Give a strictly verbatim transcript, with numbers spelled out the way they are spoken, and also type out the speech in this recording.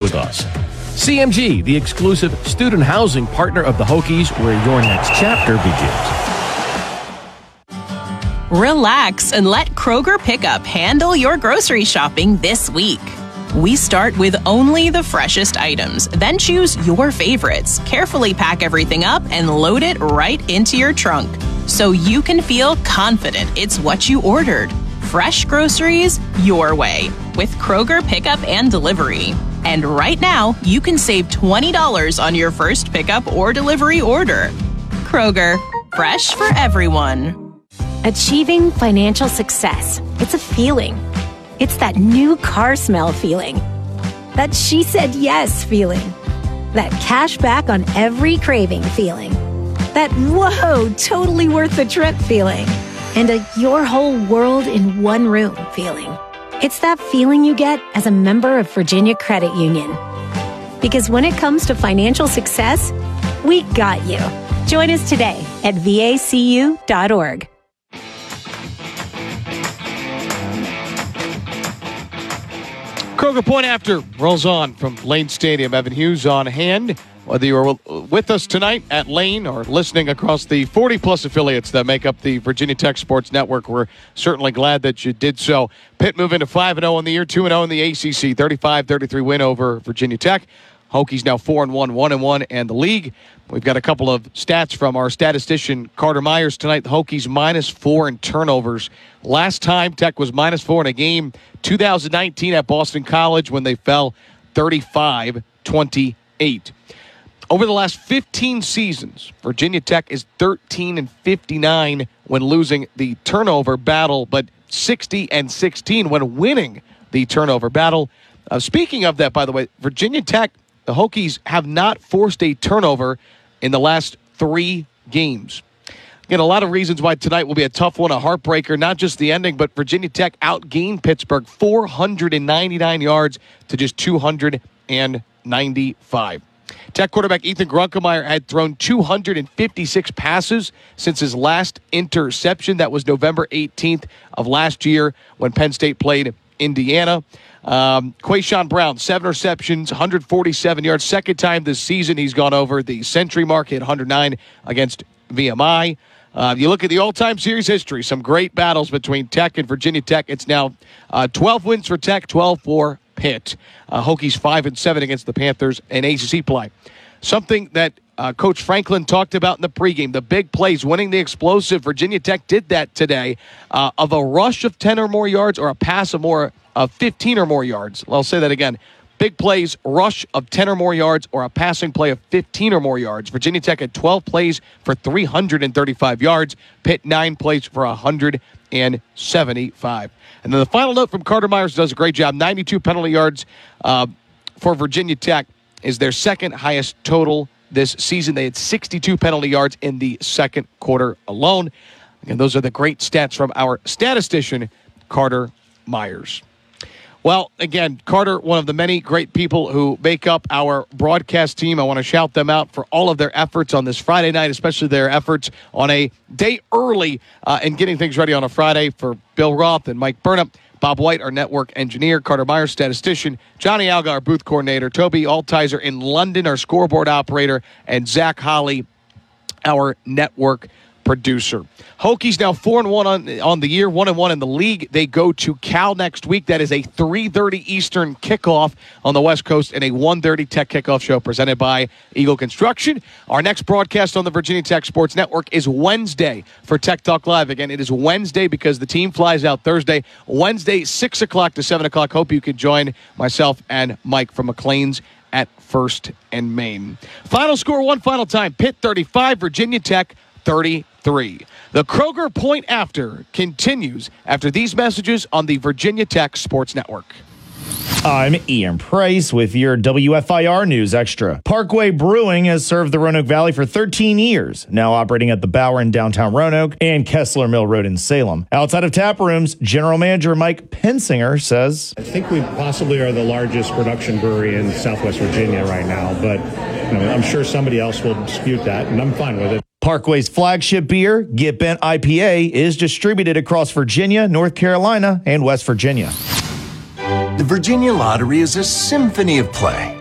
with us. C M G, the exclusive student housing partner of the Hokies, where your next chapter begins. Relax and let Kroger Pickup handle your grocery shopping this week. We start with only the freshest items, then choose your favorites, carefully pack everything up, and load it right into your trunk so you can feel confident it's what you ordered. Fresh groceries your way with Kroger Pickup and Delivery. And right now, you can save twenty dollars on your first pickup or delivery order. Kroger, fresh for everyone. Achieving financial success. It's a feeling. It's that new car smell feeling. That she said yes feeling. That cash back on every craving feeling. That whoa, totally worth the trip feeling. And a your whole world in one room feeling. It's that feeling you get as a member of Virginia Credit Union. Because when it comes to financial success, we got you. Join us today at V A C U dot org. Kroger Point After rolls on from Lane Stadium. Evan Hughes on hand. Whether you're with us tonight at Lane or listening across the forty-plus affiliates that make up the Virginia Tech Sports Network, we're certainly glad that you did so. Pitt moving to five and oh in the year, two and oh in the A C C, thirty-five thirty-three win over Virginia Tech. Hokies now four and one, one and one, and the league. We've got a couple of stats from our statistician, Carter Myers, tonight. The Hokies minus four in turnovers. Last time Tech was minus four in a game, two thousand nineteen at Boston College when they fell thirty-five twenty-eight. Over the last fifteen seasons, Virginia Tech is thirteen and fifty-nine when losing the turnover battle, but sixty and sixteen when winning the turnover battle. Uh, speaking of that, by the way, Virginia Tech, the Hokies have not forced a turnover in the last three games. Again, a lot of reasons why tonight will be a tough one, a heartbreaker, not just the ending, but Virginia Tech outgained Pittsburgh four hundred ninety-nine yards to just two hundred ninety-five. Tech quarterback Ethan Grunkemeyer had thrown two hundred fifty-six passes since his last interception. That was November eighteenth of last year when Penn State played Indiana. Um, Quayshawn Brown, seven receptions, one hundred forty-seven yards. Second time this season he's gone over the century mark, hit one hundred nine against V M I. Uh, you look at the all-time series history, some great battles between Tech and Virginia Tech. It's now uh, twelve wins for Tech, twelve for Pitt. Uh, Hokies five and seven against the Panthers in A C C play. Something that uh, Coach Franklin talked about in the pregame, the big plays, winning the explosive. Virginia Tech did that today uh, of a rush of ten or more yards or a pass of more of fifteen or more yards. I'll say that again. Big plays, rush of ten or more yards, or a passing play of fifteen or more yards. Virginia Tech had twelve plays for three hundred thirty-five yards. Pitt, nine plays for one hundred seventy-five. And then the final note from Carter Myers, does a great job. ninety-two penalty yards uh, for Virginia Tech is their second highest total this season. They had sixty-two penalty yards in the second quarter alone. Again, those are the great stats from our statistician, Carter Myers. Well, again, Carter, one of the many great people who make up our broadcast team. I want to shout them out for all of their efforts on this Friday night, especially their efforts on a day early uh, in getting things ready on a Friday for Bill Roth and Mike Burnham, Bob White, our network engineer, Carter Myers, statistician, Johnny Alga, our booth coordinator, Toby Altizer in London, our scoreboard operator, and Zach Holly, our network producer. Hokies now four and one on on the year, one and one in the league. They go to Cal next week. That is a three thirty Eastern kickoff on the West Coast and a one thirty Tech kickoff show presented by Eagle Construction. Our next broadcast on the Virginia Tech Sports Network is Wednesday for Tech Talk Live. Again, it is Wednesday because the team flies out Thursday. Wednesday, six o'clock to seven o'clock. Hope you can join myself and Mike from McLean's at First and Main. Final score one final time. Pitt thirty-five, Virginia Tech thirty-three. The Kroger Point After continues after these messages on the Virginia Tech Sports Network. I'm Ian Price with your W F I R News Extra. Parkway Brewing has served the Roanoke Valley for thirteen years, now operating at the Bower in downtown Roanoke and Kessler Mill Road in Salem. Outside of tap rooms, General Manager Mike Pensinger says, I think we possibly are the largest production brewery in Southwest Virginia right now, but you know, I'm sure somebody else will dispute that, and I'm fine with it. Parkway's flagship beer, Get Bent I P A, is distributed across Virginia, North Carolina, and West Virginia. The Virginia Lottery is a symphony of play.